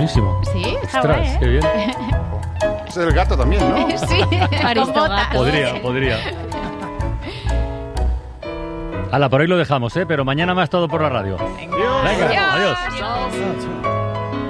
buenísimo. Sí, está Ostras, guay, qué bien. Ese es el gato también, ¿no? Sí, con botas. Podría. Hala, por hoy lo dejamos, pero mañana más todo por la radio. Venga, adiós. Adiós.